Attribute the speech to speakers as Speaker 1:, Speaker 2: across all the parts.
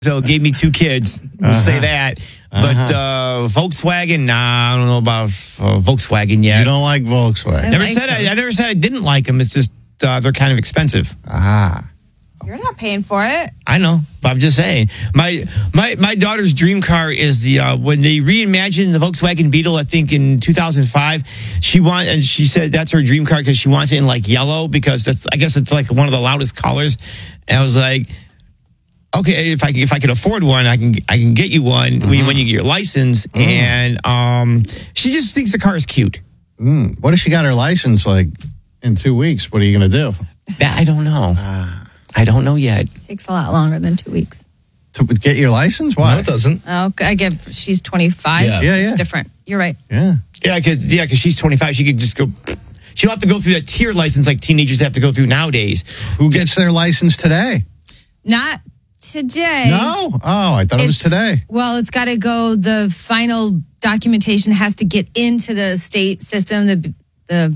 Speaker 1: So gave me 2 kids. We'll say that. But Volkswagen, nah, I don't know about Volkswagen yet.
Speaker 2: You don't like Volkswagen?
Speaker 1: I never said I didn't like them. It's just they're kind of expensive.
Speaker 3: You're not paying for it.
Speaker 1: I know, but I'm just saying. My daughter's dream car is the when they reimagined the Volkswagen Beetle. I think in 2005, she said that's her dream car because she wants it in like yellow because I guess it's like one of the loudest colors. And I was like, okay, if I can afford one, I can get you one when you get your license. And she just thinks the car is cute.
Speaker 2: What if she got her license like in 2 weeks? What are you going to do?
Speaker 1: I don't know. I don't know yet.
Speaker 3: Takes a lot longer than 2 weeks.
Speaker 2: To get your license? Why?
Speaker 4: No, it doesn't.
Speaker 3: Oh, I get she's 25.
Speaker 2: Yeah.
Speaker 3: It's different. You're right.
Speaker 2: Yeah.
Speaker 1: Yeah, because she's 25. She could just go. She don't have to go through that tier license like teenagers have to go through nowadays.
Speaker 2: Who gets their license today?
Speaker 3: Not today.
Speaker 2: No? Oh, I thought it was today.
Speaker 3: Well, it's got to go. The final documentation has to get into the state system, the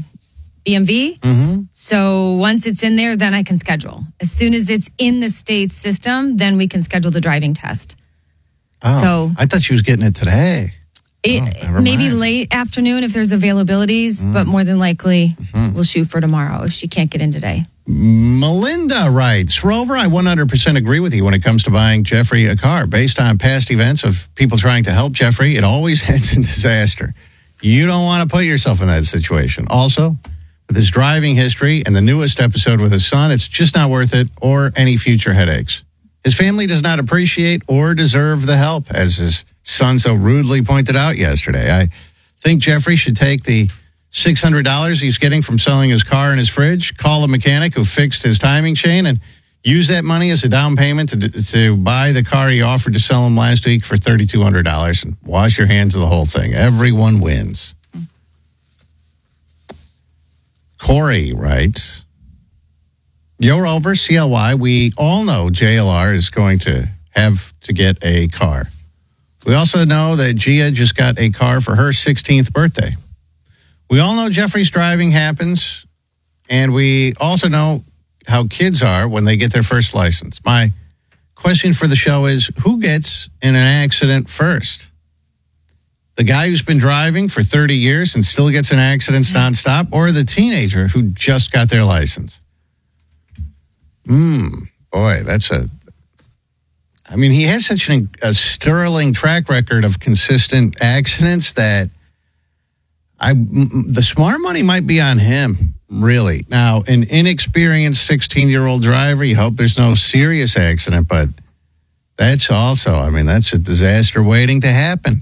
Speaker 3: BMV. So once it's in there, then I can schedule. As soon as it's in the state system, then we can schedule the driving test.
Speaker 2: Oh,
Speaker 3: So
Speaker 2: I thought she was getting it today. Never
Speaker 3: maybe
Speaker 2: mind.
Speaker 3: late afternoon if there's availabilities, but more than likely we'll shoot for tomorrow if she can't get in today.
Speaker 2: Melinda writes, Rover, I 100% agree with you when it comes to buying Jeffrey a car. Based on past events of people trying to help Jeffrey, it always ends in disaster. You don't want to put yourself in that situation. Also, with his driving history and the newest episode with his son, it's just not worth it or any future headaches. His family does not appreciate or deserve the help, as his son so rudely pointed out yesterday. I think Jeffrey should take the $600 he's getting from selling his car and his fridge, call a mechanic who fixed his timing chain, and use that money as a down payment to buy the car he offered to sell him last week for $3,200 and wash your hands of the whole thing. Everyone wins. Corey writes, Yo, Rover, CLY, we all know JLR is going to have to get a car. We also know that Gia just got a car for her 16th birthday. We all know Jeffrey's driving happens, and we also know how kids are when they get their first license. My question for the show is, who gets in an accident first? The guy who's been driving for 30 years and still gets in accidents nonstop, or the teenager who just got their license? Boy, he has such a sterling track record of consistent accidents that the smart money might be on him, really. Now, an inexperienced 16-year-old driver, you hope there's no serious accident, but that's also, that's a disaster waiting to happen.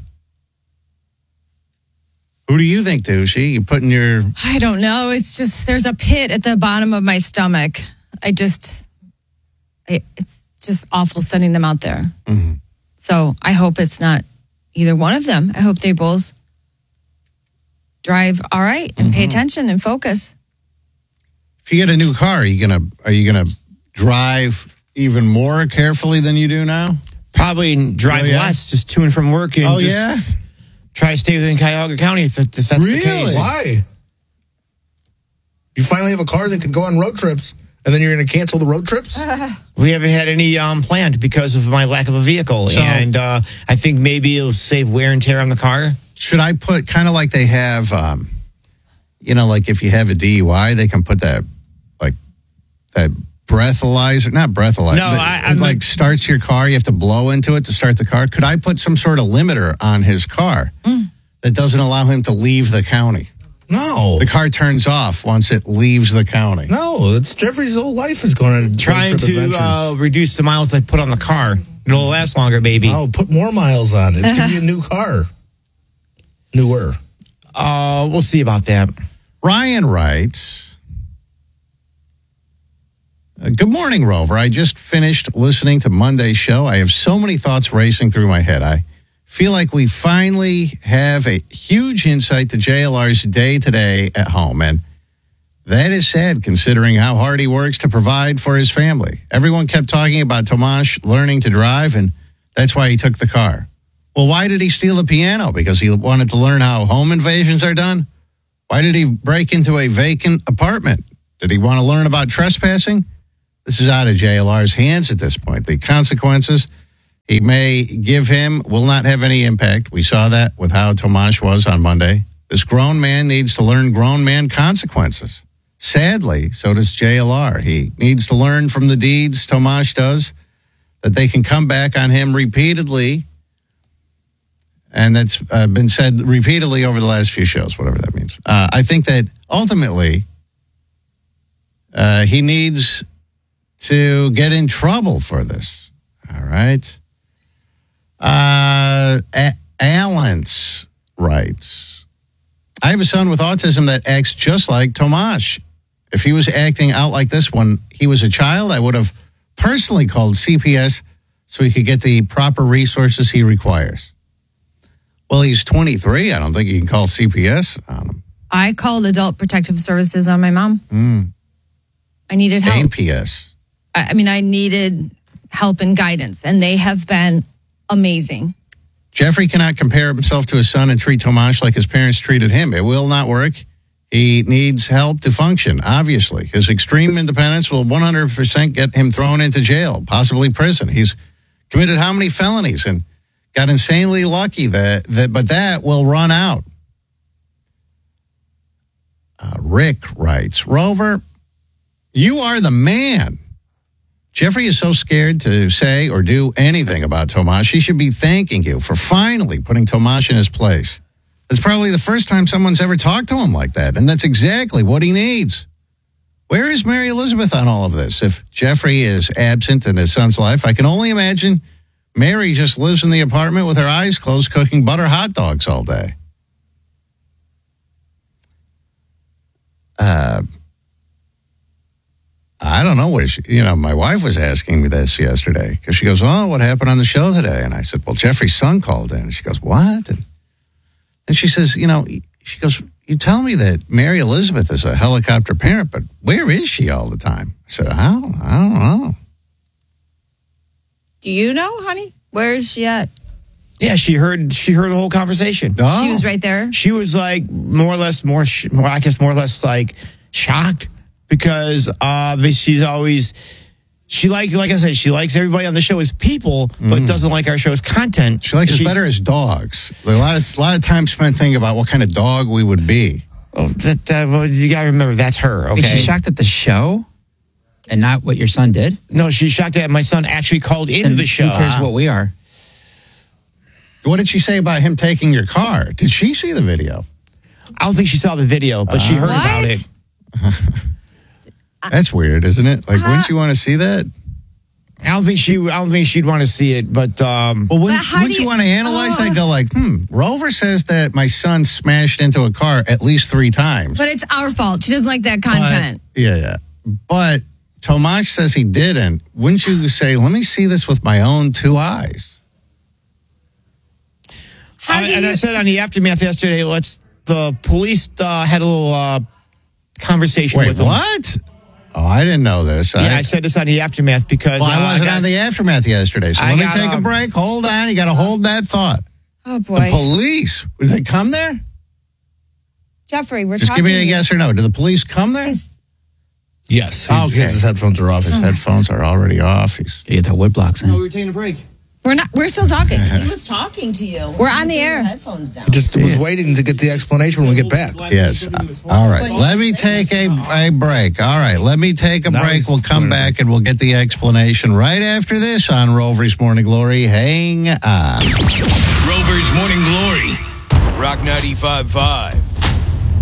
Speaker 2: Who do you think, Dushy? You putting your...
Speaker 3: I don't know. It's just, there's a pit at the bottom of my stomach. It's just awful sending them out there. So I hope it's not either one of them. I hope they both drive all right and pay attention and focus.
Speaker 2: If you get a new car, are you gonna drive even more carefully than you do now?
Speaker 1: Probably drive less, just to and from work, and try to stay within Cuyahoga County if that's the case.
Speaker 4: Why? You finally have a car that can go on road trips, and then you're going to cancel the road trips?
Speaker 1: We haven't had any planned because of my lack of a vehicle, and I think maybe it'll save wear and tear on the car.
Speaker 2: Should I put kind of like they have, like if you have a DUI, they can put that breathalyzer, not breathalyzer.
Speaker 1: No, I'm
Speaker 2: like starts your car. You have to blow into it to start the car. Could I put some sort of limiter on his car that doesn't allow him to leave the county?
Speaker 4: No.
Speaker 2: The car turns off once it leaves the county.
Speaker 4: No, it's Jeffrey's whole life is going to
Speaker 1: trying to reduce the miles I put on the car. It'll last longer, baby.
Speaker 4: Oh, put more miles on it. It's going to be a new car. Newer.
Speaker 1: We'll see about that.
Speaker 2: Ryan writes, Good morning, Rover. I just finished listening to Monday's show. I have so many thoughts racing through my head. I feel like we finally have a huge insight to JLR's day-to-day at home, and that is sad considering how hard he works to provide for his family. Everyone kept talking about Tomasz learning to drive, and that's why he took the car. Well, why did he steal the piano? Because he wanted to learn how home invasions are done? Why did he break into a vacant apartment? Did he want to learn about trespassing? This is out of JLR's hands at this point. The consequences He may give him, will not have any impact. We saw that with how Tomash was on Monday. This grown man needs to learn grown man consequences. Sadly, so does JLR. He needs to learn from the deeds Tomash does, that they can come back on him repeatedly. And that's been said repeatedly over the last few shows, whatever that means. I think that ultimately he needs to get in trouble for this. All right. Alance writes, I have a son with autism that acts just like Tomash. If he was acting out like this when he was a child, I would have personally called CPS so he could get the proper resources he requires. Well, he's 23. I don't think he can call CPS on him.
Speaker 3: I called Adult Protective Services on my mom. I needed help.
Speaker 2: APS.
Speaker 3: I needed help and guidance, and they have been amazing.
Speaker 2: Jeffrey cannot compare himself to his son and treat Tomash like his parents treated him. It will not work. He needs help to function, obviously. His extreme independence will 100% get him thrown into jail, possibly prison. He's committed how many felonies and got insanely lucky but that will run out. Rick writes, Rover, you are the man. Jeffrey is so scared to say or do anything about Tomash. He should be thanking you for finally putting Tomash in his place. It's probably the first time someone's ever talked to him like that, and that's exactly what he needs. Where is Mary Elizabeth on all of this? If Jeffrey is absent in his son's life, I can only imagine Mary just lives in the apartment with her eyes closed cooking butter hot dogs all day. I don't know what my wife was asking me this yesterday because she goes, oh, what happened on the show today? And I said, well, Jeffrey's son called in. And she goes, what? And she says, she goes, you tell me that Mary Elizabeth is a helicopter parent, but where is she all the time? I said, I don't know.
Speaker 3: Do you know, honey? Where is she at?
Speaker 1: Yeah, she heard the whole conversation.
Speaker 2: Oh.
Speaker 3: She was right there.
Speaker 1: She was like more or less like shocked because she's always, like I said, she likes everybody on the show as people, but doesn't like our show's content.
Speaker 2: She likes us better as dogs. A lot of time spent thinking about what kind of dog we would be.
Speaker 1: Oh, well, you got to remember, that's her, okay?
Speaker 5: Wait, she's shocked at the show and not what your son did?
Speaker 1: No, she's shocked that my son actually called into the show.
Speaker 5: Who cares what we are?
Speaker 2: What did she say about him taking your car? Did she see the video?
Speaker 1: I don't think she saw the video, but she heard about it.
Speaker 2: That's weird, isn't it? Like, wouldn't you want to see that?
Speaker 1: I don't think she'd want to see it, but
Speaker 2: wouldn't you want to analyze that? Go like, Rover says that my son smashed into a car at least 3 times.
Speaker 3: But it's our fault. She doesn't like that content.
Speaker 2: But Tomash says he didn't. Wouldn't you say, let me see this with my own 2 eyes?
Speaker 1: I said on the aftermath yesterday, the police had a little conversation with them.
Speaker 2: What? Oh, I didn't know this.
Speaker 1: I said this on the aftermath because
Speaker 2: I wasn't on the aftermath yesterday. So let me take a break. Hold on. You got to hold that thought.
Speaker 3: Oh, boy.
Speaker 2: The police. Did they come there?
Speaker 3: Jeffrey, we're
Speaker 2: Just
Speaker 3: talking.
Speaker 2: give me a yes or no. Did the police come there?
Speaker 4: Yes.
Speaker 2: Okay.
Speaker 4: His headphones are off.
Speaker 2: His headphones are already off.
Speaker 5: You get that wood blocks in.
Speaker 1: we were taking a break.
Speaker 3: We're not. We're still talking.
Speaker 6: He was talking to you.
Speaker 3: We're on the air.
Speaker 6: Headphones down.
Speaker 4: Just was waiting to get the explanation when we get back.
Speaker 2: Yes. All right. Let me take a break. All right. Let me take a break. We'll come back and we'll get the explanation right after this on Rover's Morning Glory. Hang on.
Speaker 7: Rover's Morning Glory. Rock 95.5.